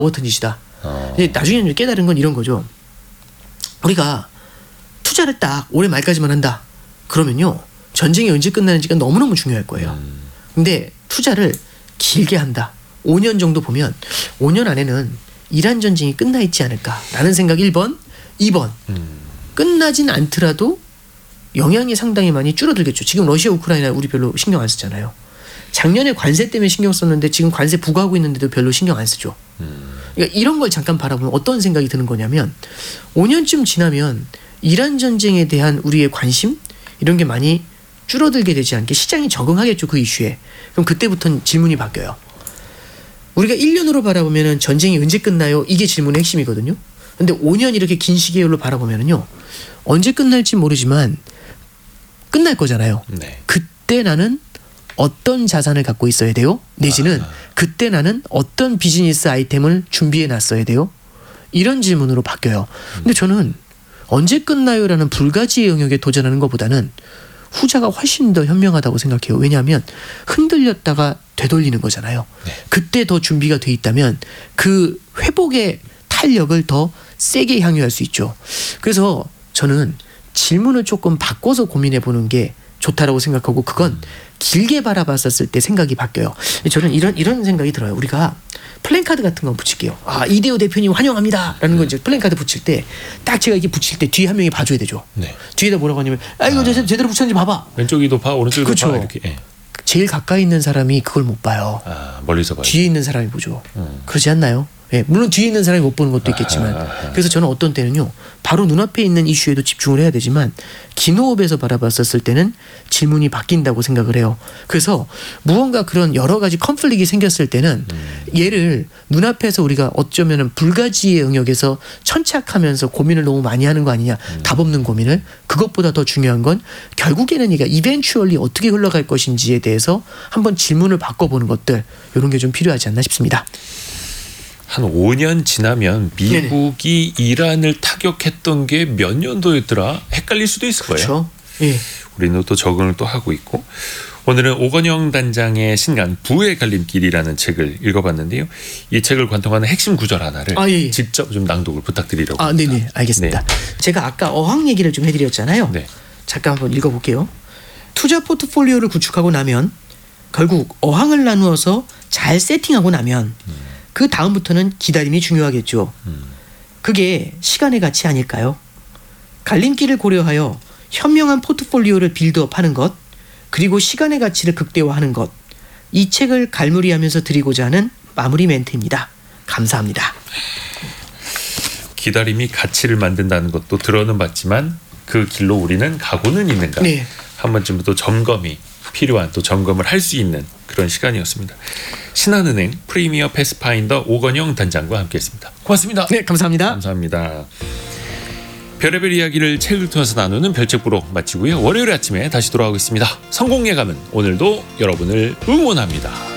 같은 짓이다. 근데 나중에 깨달은 건 이런 거죠. 우리가 투자를 딱 올해 말까지만 한다. 그러면요. 전쟁이 언제 끝나는지가 너무너무 중요할 거예요. 근데 투자를 길게 한다. 5년 정도 보면 5년 안에는 이란 전쟁이 끝나 있지 않을까라는 생각 1번. 2번. 끝나진 않더라도 영향이 상당히 많이 줄어들겠죠. 지금 러시아 우크라이나 우리 별로 신경 안 쓰잖아요. 작년에 관세 때문에 신경 썼는데 지금 관세 부과하고 있는데도 별로 신경 안 쓰죠. 그러니까 이런 걸 잠깐 바라보면 어떤 생각이 드는 거냐면 5년쯤 지나면 이란 전쟁에 대한 우리의 관심 이런 게 많이 줄어들게 되지 않게 시장이 적응하겠죠. 그 이슈에. 그럼 그때부터는 질문이 바뀌어요. 우리가 1년으로 바라보면 전쟁이 언제 끝나요? 이게 질문의 핵심이거든요. 근데 5년 이렇게 긴 시계열로 바라보면요. 언제 끝날지 모르지만 끝날 거잖아요. 네. 그때 나는 어떤 자산을 갖고 있어야 돼요? 내지는 그때 나는 어떤 비즈니스 아이템을 준비해 놨어야 돼요? 이런 질문으로 바뀌어요. 근데 저는 언제 끝나요라는 불가지의 영역에 도전하는 것보다는 후자가 훨씬 더 현명하다고 생각해요. 왜냐하면 흔들렸다가 되돌리는 거잖아요. 네. 그때 더 준비가 돼 있다면 그 회복의 탄력을 더 세게 향유할 수 있죠. 그래서 저는 질문을 조금 바꿔서 고민해 보는 게 좋다라고 생각하고 그건 길게 바라봤었을 때 생각이 바뀌어요. 저는 이런 생각이 들어요. 우리가 플랜카드 같은 거 붙일게요. 이대호 대표님 환영합니다 라는 거 이제 플랜카드 붙일 때 딱 제가 이게 붙일 때 뒤에 한 명이 봐줘야 되죠. 네. 뒤에다 뭐라고 하냐면 이거 제대로 붙였는지 봐봐. 왼쪽이도 봐 오른쪽이도 그렇죠. 봐 이렇게. 예. 제일 가까이 있는 사람이 그걸 못 봐요. 멀리서 봐요. 뒤에 있는 사람이 보죠. 그러지 않나요? 예, 물론 뒤에 있는 사람이 못 보는 것도 있겠지만 그래서 저는 어떤 때는요 바로 눈앞에 있는 이슈에도 집중을 해야 되지만 긴 호흡에서 바라봤었을 때는 질문이 바뀐다고 생각을 해요. 그래서 무언가 그런 여러 가지 컨플릭이 생겼을 때는 얘를 눈앞에서 우리가 어쩌면 불가지의 영역에서 천착하면서 고민을 너무 많이 하는 거 아니냐. 답 없는 고민을. 그것보다 더 중요한 건 결국에는 얘가 이벤추얼리 어떻게 흘러갈 것인지에 대해서 한번 질문을 바꿔보는 것들 이런 게 좀 필요하지 않나 싶습니다. 한 5년 지나면 미국이 네네. 이란을 타격했던 게 몇 년도였더라? 헷갈릴 수도 있을 그렇죠. 거예요. 예. 우리는 또 적응을 또 하고 있고 오늘은 오건영 단장의 신간 부의 갈림길이라는 책을 읽어봤는데요. 이 책을 관통하는 핵심 구절 하나를 예. 직접 좀 낭독을 부탁드리려고 합니다. 네네 알겠습니다. 네. 제가 아까 어학 얘기를 좀 해드렸잖아요. 네. 잠깐 한번 읽어볼게요. 투자 포트폴리오를 구축하고 나면 결국 어항을 나누어서 잘 세팅하고 나면 그 다음부터는 기다림이 중요하겠죠. 그게 시간의 가치 아닐까요? 갈림길을 고려하여 현명한 포트폴리오를 빌드업하는 것 그리고 시간의 가치를 극대화하는 것 이 책을 갈무리하면서 드리고자 하는 마무리 멘트입니다. 감사합니다. 기다림이 가치를 만든다는 것도 들어는 봤지만 그 길로 우리는 가고는 있는가 네. 한 번쯤 또 점검이 필요한 또 점검을 할 수 있는 그런 시간이었습니다. 신한은행 프리미어 패스파인더 오건영 단장과 함께했습니다. 고맙습니다. 네, 감사합니다. 감사합니다. 별의별 이야기를 책을 통해서 나누는 별책부로 마치고요. 월요일 아침에 다시 돌아오겠습니다. 성공 예감은 오늘도 여러분을 응원합니다.